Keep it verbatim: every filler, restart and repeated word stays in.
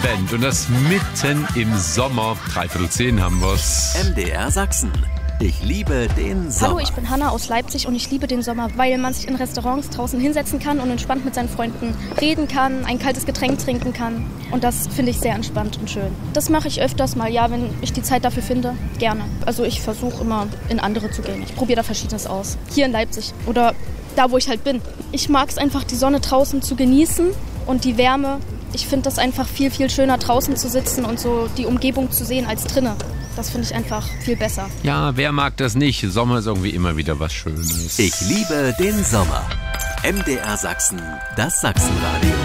Advent und das mitten im Sommer. Dreiviertel zehn haben wir's. M D R Sachsen. Ich liebe den Sommer. Hallo, ich bin Hanna aus Leipzig und ich liebe den Sommer, weil man sich in Restaurants draußen hinsetzen kann und entspannt mit seinen Freunden reden kann, ein kaltes Getränk trinken kann. Und das finde ich sehr entspannt und schön. Das mache ich öfters mal, ja, wenn ich die Zeit dafür finde, gerne. Also ich versuche immer in andere zu gehen. Ich probiere da Verschiedenes aus. Hier in Leipzig oder da, wo ich halt bin. Ich mag es einfach, die Sonne draußen zu genießen und die Wärme. Ich finde das einfach viel, viel schöner, draußen zu sitzen und so die Umgebung zu sehen als drinnen. Das finde ich einfach viel besser. Ja, wer mag das nicht? Sommer ist irgendwie immer wieder was Schönes. Ich liebe den Sommer. M D R Sachsen, das Sachsenradio.